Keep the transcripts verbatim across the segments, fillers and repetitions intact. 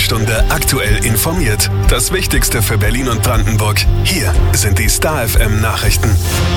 Stunde aktuell informiert. Das Wichtigste für Berlin und Brandenburg. Hier sind die Star F M Nachrichten.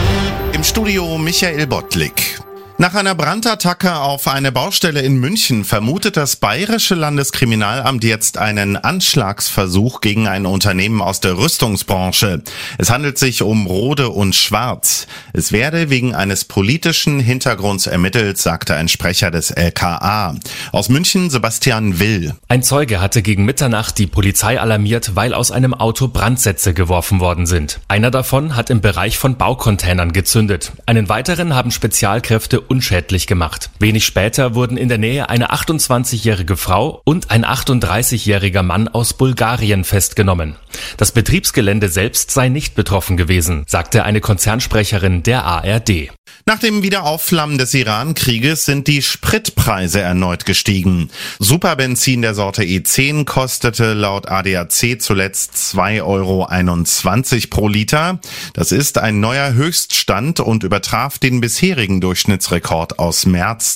Im Studio Michael Bottlik. Nach einer Brandattacke auf eine Baustelle in München vermutet das Bayerische Landeskriminalamt jetzt einen Anschlagsversuch gegen ein Unternehmen aus der Rüstungsbranche. Es handelt sich um Rohde und Schwarz. Es werde wegen eines politischen Hintergrunds ermittelt, sagte ein Sprecher des L K A. Aus München Sebastian Will. Ein Zeuge hatte gegen Mitternacht die Polizei alarmiert, weil aus einem Auto Brandsätze geworfen worden sind. Einer davon hat im Bereich von Baucontainern gezündet. Einen weiteren haben Spezialkräfte unschädlich gemacht. Wenig später wurden in der Nähe eine achtundzwanzigjährige Frau und ein achtunddreißigjähriger Mann aus Bulgarien festgenommen. Das Betriebsgelände selbst sei nicht betroffen gewesen, sagte eine Konzernsprecherin der A R D. Nach dem Wiederaufflammen des Iran-Krieges sind die Spritpreise erneut gestiegen. Superbenzin der Sorte E zehn kostete laut A D A C zuletzt zwei Euro einundzwanzig pro Liter. Das ist ein neuer Höchststand und übertraf den bisherigen Durchschnittsrekord aus März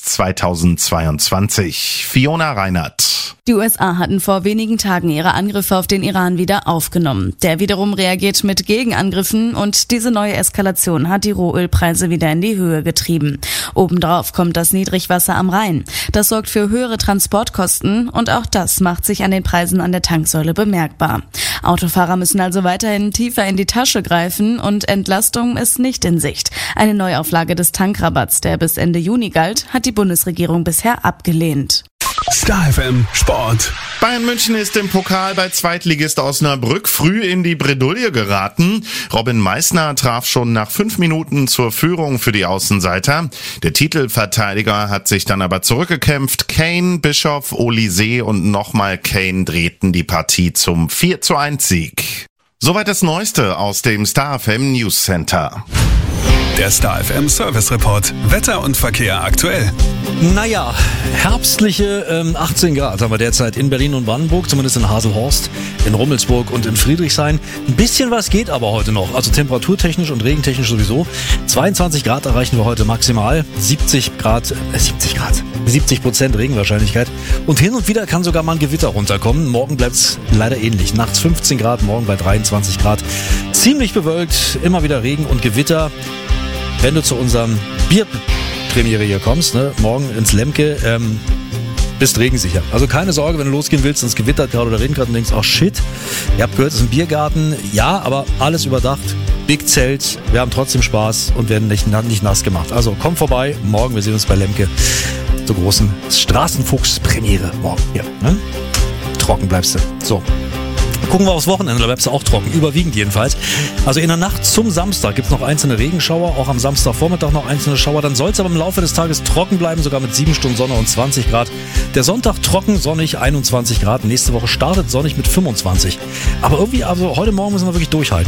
zweitausendzweiundzwanzig. Fiona Reinhardt. Die U S A hatten vor wenigen Tagen ihre Angriffe auf den Iran wieder aufgenommen. Der wiederum reagiert mit Gegenangriffen und diese neue Eskalation hat die Rohölpreise wieder in die Höhe getrieben. Obendrauf kommt das Niedrigwasser am Rhein. Das sorgt für höhere Transportkosten und auch das macht sich an den Preisen an der Tanksäule bemerkbar. Autofahrer müssen also weiterhin tiefer in die Tasche greifen und Entlastung ist nicht in Sicht. Eine Neuauflage des Tankrabatts, der bis Ende Juni galt, hat die Bundesregierung bisher abgelehnt. Star F M Sport. Bayern München ist im Pokal bei Zweitligist Osnabrück früh in die Bredouille geraten. Robin Meissner traf schon nach fünf Minuten zur Führung für die Außenseiter. Der Titelverteidiger hat sich dann aber zurückgekämpft. Kane, Bischoff, Olise und nochmal Kane drehten die Partie zum vier zu eins Sieg. Soweit das Neueste aus dem Star F M News Center. Der Star F M Service Report. Wetter und Verkehr aktuell. Naja, herbstliche ähm, achtzehn Grad haben wir derzeit in Berlin und Brandenburg, zumindest in Haselhorst, in Rummelsburg und in Friedrichshain. Ein bisschen was geht aber heute noch, also temperaturtechnisch und regentechnisch sowieso. zweiundzwanzig Grad erreichen wir heute maximal, siebzig Grad, äh, siebzig Grad, siebzig Prozent Regenwahrscheinlichkeit. Und hin und wieder kann sogar mal ein Gewitter runterkommen. Morgen bleibt's leider ähnlich. Nachts fünfzehn Grad, morgen bei dreiundzwanzig Grad. Ziemlich bewölkt, immer wieder Regen und Gewitter. Wenn du zu unserem Bierpremiere hier kommst, ne, morgen ins Lemke, ähm, bist regensicher. Also keine Sorge, wenn du losgehen willst und es gewittert gerade oder regnet gerade und denkst, ach shit, ihr habt gehört, es ist ein Biergarten. Ja, aber alles überdacht. Big Zelt, wir haben trotzdem Spaß und werden nicht, nicht nass gemacht. Also komm vorbei, morgen, wir sehen uns bei Lemke zur großen Straßenfuchs-Premiere morgen hier. Ne? Trocken bleibst du. So. Gucken wir aufs Wochenende, da bleibst du auch trocken, überwiegend jedenfalls. Also in der Nacht zum Samstag gibt es noch einzelne Regenschauer, auch am Samstagvormittag noch einzelne Schauer. Dann soll es aber im Laufe des Tages trocken bleiben, sogar mit sieben Stunden Sonne und zwanzig Grad. Der Sonntag trocken, sonnig, einundzwanzig Grad. Nächste Woche startet sonnig mit fünfundzwanzig. Aber irgendwie, also heute Morgen müssen wir wirklich durchhalten.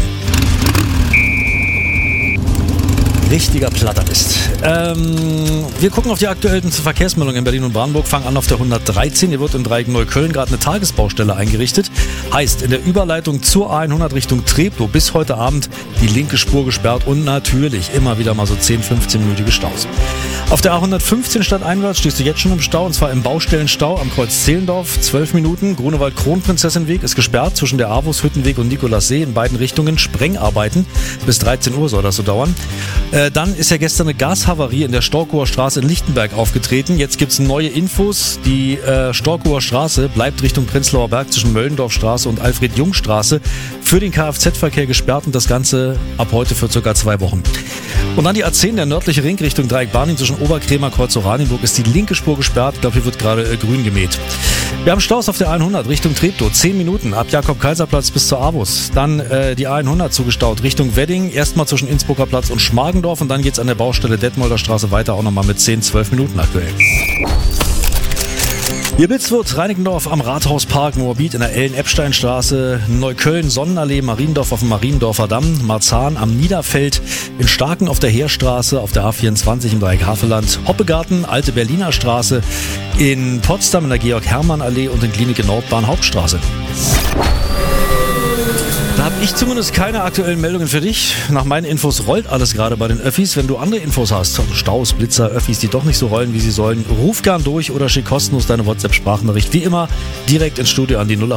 Richtiger Plattermist. Ähm, wir gucken auf die aktuellen Verkehrsmeldungen in Berlin und Brandenburg, fangen an auf der hundertdreizehn. Hier wird im Dreieck Neukölln gerade eine Tagesbaustelle eingerichtet. Heißt, in der Überleitung zur A hundert Richtung Treptow bis heute Abend die linke Spur gesperrt und natürlich immer wieder mal so zehn, fünfzehn-minütige Staus. Auf der A hundertfünfzehn stadteinwärts stehst du jetzt schon im Stau, und zwar im Baustellenstau am Kreuz Zehlendorf, zwölf Minuten. Grunewald-Kronprinzessenweg ist gesperrt zwischen der Avus-Hüttenweg und Nikolassee in beiden Richtungen. Sprengarbeiten. Bis dreizehn Uhr soll das so dauern. Äh, dann ist ja gestern eine Gashavarie in der Storkower Straße in Lichtenberg aufgetreten. Jetzt gibt's neue Infos. Die äh, Storkower Straße bleibt Richtung Prenzlauer Berg zwischen Möllendorfstraße und Alfred-Jung-Straße für den Kfz-Verkehr gesperrt und das Ganze ab heute für circa zwei Wochen. Und dann die A zehn, der nördliche Ring Richtung Dreieck Barnim zwischen Oberkrämer, Kreuz Oranienburg ist die linke Spur gesperrt. Ich glaube, hier wird gerade äh, grün gemäht. Wir haben Staus auf der A hundert Richtung Treptow, zehn Minuten ab Jakob-Kaiser-Platz bis zur Avus. Dann äh, die A hundert zugestaut Richtung Wedding, erstmal zwischen Innsbrucker Platz und Schmargendorf und dann geht's an der Baustelle Detmolder Straße weiter, auch nochmal mit zehn, zwölf Minuten aktuell. Hier Bitzwurt, Reinickendorf am Rathauspark, Moabit in der Ellen-Epstein-Straße, Neukölln, Sonnenallee, Mariendorf auf dem Mariendorfer Damm, Marzahn am Niederfeld, in Starken auf der Heerstraße, auf der A vierundzwanzig im Dreieck Havelland, Hoppegarten, Alte Berliner Straße, in Potsdam in der Georg-Hermann-Allee und in Klinik in Nordbahn Hauptstraße. Da habe ich zumindest keine aktuellen Meldungen für dich. Nach meinen Infos rollt alles gerade bei den Öffis. Wenn du andere Infos hast, also Staus, Blitzer, Öffis, die doch nicht so rollen, wie sie sollen, ruf gern durch oder schick kostenlos deine WhatsApp-Sprachnachricht. Wie immer direkt ins Studio an die null